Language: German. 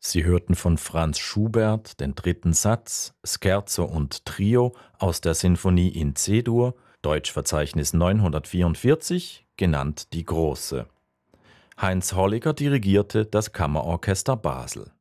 Sie hörten von Franz Schubert den dritten Satz, Scherzo und Trio aus der Sinfonie in C-Dur, Deutschverzeichnis 944, genannt die Große. Heinz Holliger dirigierte das Kammerorchester Basel.